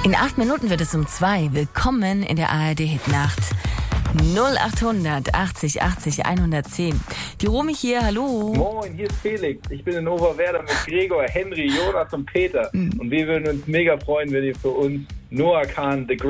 In 8 Minuten wird es um 2. Willkommen in der ARD-Hitnacht. 0800 80 80 110. Die Romy hier, hallo. Moin, hier ist Felix. Ich bin in Oberwerder mit Gregor, Henry, Jonas und Peter. Und wir würden uns mega freuen, wenn ihr für uns Noah Kahn, The Great